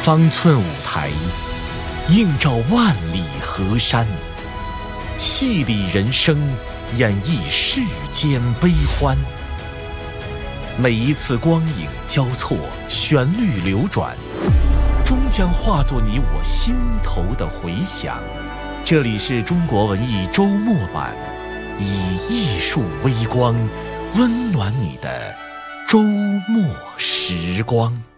方寸舞台，映照万里河山，戏里人生，演绎世间悲欢。每一次光影交错，旋律流转，终将化作你我心头的回响。这里是中国文艺周末版，以艺术微光温暖你的周末时光。